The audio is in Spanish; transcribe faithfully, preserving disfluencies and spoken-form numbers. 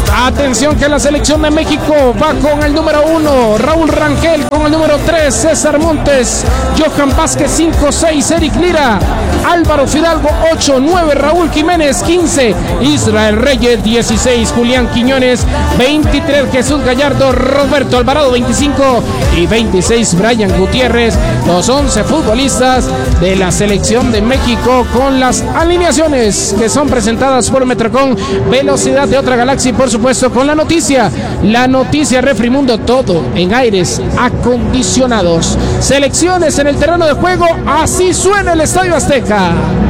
Atención que la selección de México va con el número uno, Raúl Rangel, con el número tres, César Montes, Johan Vázquez cinco, seis, Eric Lira, Álvaro Fidalgo ocho, nueve, Raúl Jiménez quince, Israel Reyes dieciséis, Julián Quiñones veintitrés, Jesús Gallardo, Roberto Alvarado veinticinco y veintiséis, Brian Gutiérrez, los once futbolistas de la selección de México con las alineaciones que son presentadas por Metrocom, velocidad de otra galaxia y por supuesto con la noticia, la noticia Refrimundo, todo en aires acondicionados. Selecciones en el terreno de juego, así suena el Estadio Azteca.